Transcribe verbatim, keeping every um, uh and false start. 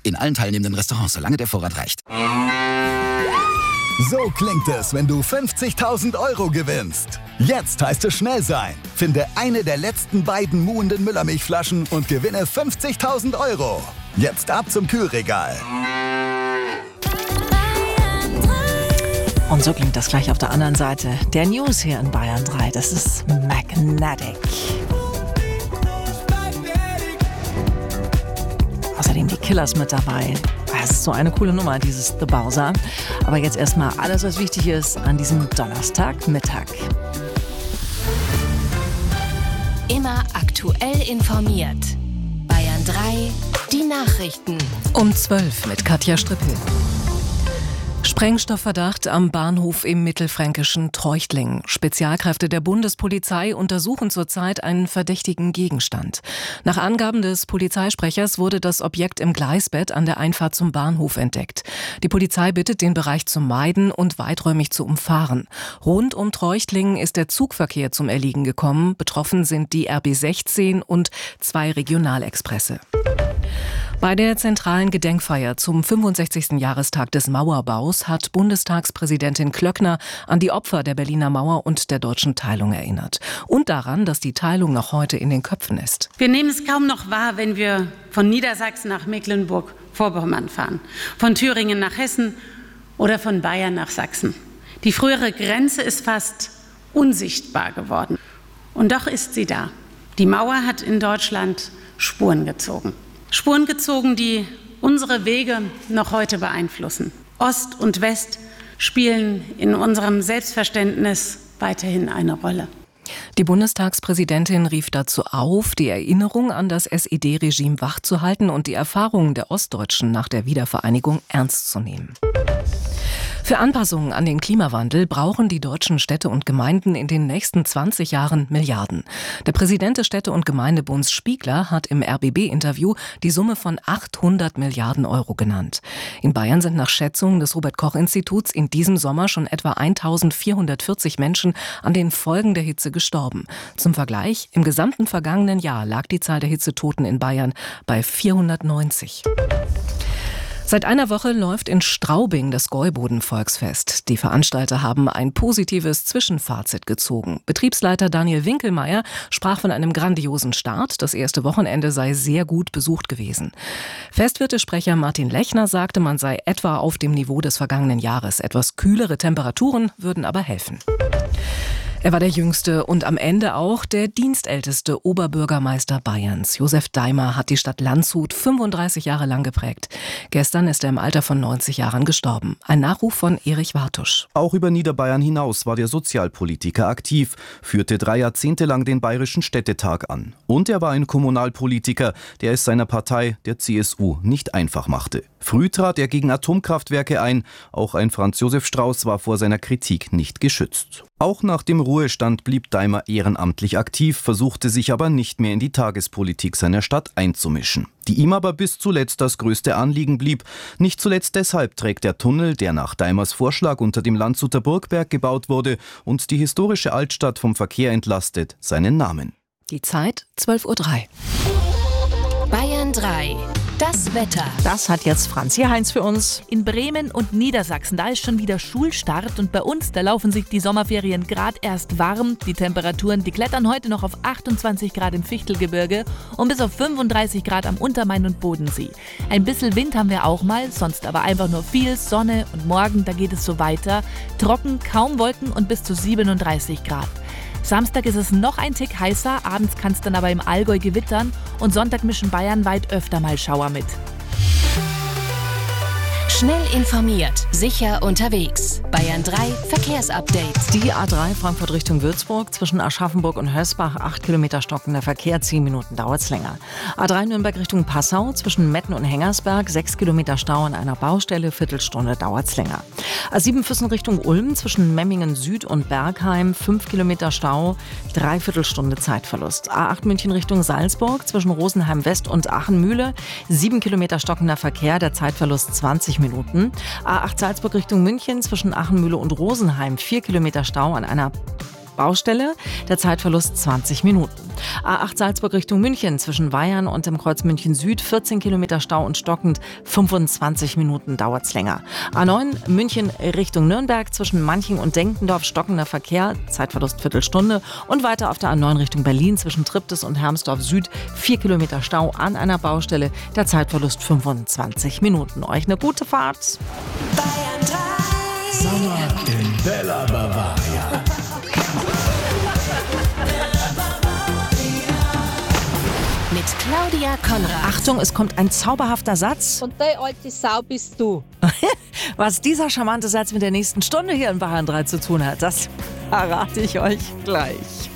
In allen teilnehmenden Restaurants, solange der Vorrat reicht. So klingt es, wenn du fünfzigtausend Euro gewinnst. Jetzt heißt es schnell sein. Finde eine der letzten beiden muhenden Müllermilchflaschen und gewinne fünfzigtausend Euro. Jetzt ab zum Kühlregal. Und so klingt das gleich auf der anderen Seite der News hier in Bayern drei. Das ist Magnetic. Außerdem die Killers mit dabei. Das ist so eine coole Nummer, dieses The Bowser. Aber jetzt erstmal alles, was wichtig ist an diesem Donnerstagmittag. Immer aktuell informiert. Bayern drei, die Nachrichten. Um zwölf mit Katja Strippel. Sprengstoffverdacht am Bahnhof im mittelfränkischen Treuchtlingen. Spezialkräfte der Bundespolizei untersuchen zurzeit einen verdächtigen Gegenstand. Nach Angaben des Polizeisprechers wurde das Objekt im Gleisbett an der Einfahrt zum Bahnhof entdeckt. Die Polizei bittet, den Bereich zu meiden und weiträumig zu umfahren. Rund um Treuchtlingen ist der Zugverkehr zum Erliegen gekommen. Betroffen sind die R B sechzehn und zwei Regionalexpresse. Bei der zentralen Gedenkfeier zum fünfundsechzigsten Jahrestag des Mauerbaus hat Bundestagspräsidentin Klöckner an die Opfer der Berliner Mauer und der deutschen Teilung erinnert. Und daran, dass die Teilung noch heute in den Köpfen ist. Wir nehmen es kaum noch wahr, wenn wir von Niedersachsen nach Mecklenburg-Vorpommern fahren, von Thüringen nach Hessen oder von Bayern nach Sachsen. Die frühere Grenze ist fast unsichtbar geworden. Und doch ist sie da. Die Mauer hat in Deutschland Spuren gezogen. Spuren gezogen, die unsere Wege noch heute beeinflussen. Ost und West spielen in unserem Selbstverständnis weiterhin eine Rolle. Die Bundestagspräsidentin rief dazu auf, die Erinnerung an das S E D-Regime wachzuhalten und die Erfahrungen der Ostdeutschen nach der Wiedervereinigung ernst zu nehmen. Für Anpassungen an den Klimawandel brauchen die deutschen Städte und Gemeinden in den nächsten zwanzig Jahren Milliarden. Der Präsident des Städte- und Gemeindebunds Spiegler hat im R B B-Interview die Summe von achthundert Milliarden Euro genannt. In Bayern sind nach Schätzungen des Robert-Koch-Instituts in diesem Sommer schon etwa eintausendvierhundertvierzig Menschen an den Folgen der Hitze gestorben. Zum Vergleich, im gesamten vergangenen Jahr lag die Zahl der Hitzetoten in Bayern bei vierhundertneunzig. Seit einer Woche läuft in Straubing das Gäuboden-Volksfest. Die Veranstalter haben ein positives Zwischenfazit gezogen. Betriebsleiter Daniel Winkelmeier sprach von einem grandiosen Start. Das erste Wochenende sei sehr gut besucht gewesen. Festwirtesprecher Martin Lechner sagte, man sei etwa auf dem Niveau des vergangenen Jahres. Etwas kühlere Temperaturen würden aber helfen. Er war der jüngste und am Ende auch der dienstälteste Oberbürgermeister Bayerns. Josef Daimer hat die Stadt Landshut fünfunddreißig Jahre lang geprägt. Gestern ist er im Alter von neunzig Jahren gestorben. Ein Nachruf von Erich Wartusch. Auch über Niederbayern hinaus war der Sozialpolitiker aktiv, führte drei Jahrzehnte lang den Bayerischen Städtetag an. Und er war ein Kommunalpolitiker, der es seiner Partei, der C S U, nicht einfach machte. Früh trat er gegen Atomkraftwerke ein. Auch ein Franz Josef Strauß war vor seiner Kritik nicht geschützt. Auch nach dem Ruhestand blieb Daimer ehrenamtlich aktiv, versuchte sich aber nicht mehr in die Tagespolitik seiner Stadt einzumischen. Die ihm aber bis zuletzt das größte Anliegen blieb. Nicht zuletzt deshalb trägt der Tunnel, der nach Daimers Vorschlag unter dem Landshuter Burgberg gebaut wurde und die historische Altstadt vom Verkehr entlastet, seinen Namen. Die Zeit zwölf Uhr drei. Bayern drei. Das Wetter. Das hat jetzt Franzi Heinz für uns. In Bremen und Niedersachsen, da ist schon wieder Schulstart und bei uns, da laufen sich die Sommerferien gerade erst warm. Die Temperaturen, die klettern heute noch auf achtundzwanzig Grad im Fichtelgebirge und bis auf fünfunddreißig Grad am Untermain und Bodensee. Ein bisschen Wind haben wir auch mal, sonst aber einfach nur viel Sonne und morgen, da geht es so weiter. Trocken, kaum Wolken und bis zu siebenunddreißig Grad. Samstag ist es noch ein Tick heißer, abends kann es dann aber im Allgäu gewittern und Sonntag mischen Bayern weit öfter mal Schauer mit. Schnell informiert, sicher unterwegs. Bayern drei Verkehrsupdate. Die A drei Frankfurt Richtung Würzburg zwischen Aschaffenburg und Hösbach, acht Kilometer stockender Verkehr, zehn Minuten dauert's länger. A drei Nürnberg Richtung Passau zwischen Metten und Hengersberg, sechs Kilometer Stau an einer Baustelle, Viertelstunde dauert's länger. A sieben Füssen Richtung Ulm zwischen Memmingen Süd und Bergheim, fünf Kilometer Stau, Dreiviertelstunde Zeitverlust. A acht München Richtung Salzburg zwischen Rosenheim West und Aachen-Mühle, sieben Kilometer stockender Verkehr, der Zeitverlust zwanzig Minuten. A acht Salzburg Richtung München zwischen Aachen-Mühle und Rosenheim, vier Kilometer Stau an einer Baustelle, der Zeitverlust zwanzig Minuten. A acht Salzburg Richtung München zwischen Weyern und dem Kreuz München Süd, vierzehn Kilometer Stau und stockend, fünfundzwanzig Minuten dauert's länger. A neun München Richtung Nürnberg zwischen Manching und Denkendorf, stockender Verkehr, Zeitverlust Viertelstunde. Und weiter auf der A neun Richtung Berlin zwischen Triptis und Hermsdorf Süd, vier Kilometer Stau an einer Baustelle, der Zeitverlust fünfundzwanzig Minuten. Euch eine gute Fahrt. Bayern drei. Sommer in Bella Bavaria. Mit Claudia Konrad. Achtung, es kommt ein zauberhafter Satz. Und die alte Sau bist du. Was dieser charmante Satz mit der nächsten Stunde hier in Bayern drei zu tun hat, das verrate ich euch gleich.